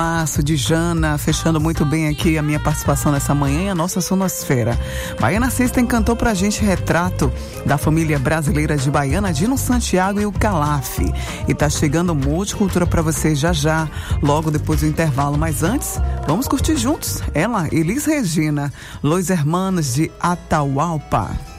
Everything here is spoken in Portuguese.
Março de Jana, fechando muito bem aqui a minha participação nessa manhã e a nossa sonosfera. Baiana System cantou pra gente Retrato, da família brasileira de Baiana, Dino Santiago e o Calaf. E tá chegando Multicultura pra você já, logo depois do intervalo. Mas antes, vamos curtir juntos ela, Elis Regina, Los Hermanos de Atahualpa.